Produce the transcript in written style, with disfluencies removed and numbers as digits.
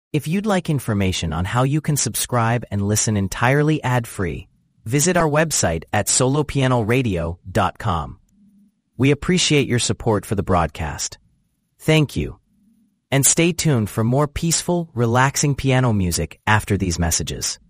If you'd like information on how you can subscribe and listen entirely ad-free, visit our website at solopianoradio.com. We appreciate your support for the broadcast. Thank you. And stay tuned for more peaceful, relaxing piano music after these messages.